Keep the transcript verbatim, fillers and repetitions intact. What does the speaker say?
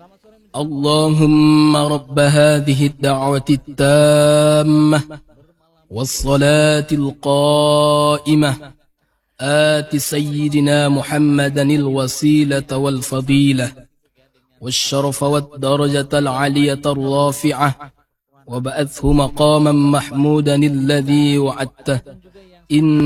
اللهم رب هذه الدعوة التامة والصلاة القائمة آت سيدنا محمدا الوسيلة والفضيلة والشرف والدرجة العلية الرافعة وبعثه مقاما محمودا الذي وعدته إن